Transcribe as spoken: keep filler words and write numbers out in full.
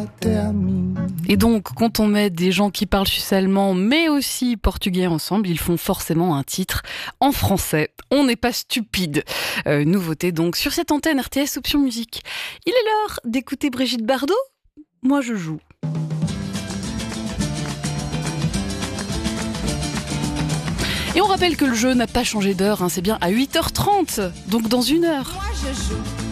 Et donc, quand on met des gens qui parlent suisse-allemand, mais aussi portugais ensemble, ils font forcément un titre en français. On n'est pas stupide. Euh, nouveauté donc sur cette antenne R T S Option Musique. Il est l'heure d'écouter Brigitte Bardot. Moi, je joue. Et on rappelle que le jeu n'a pas changé d'heure, hein, c'est bien à huit heures trente, donc dans une heure. Moi, je joue.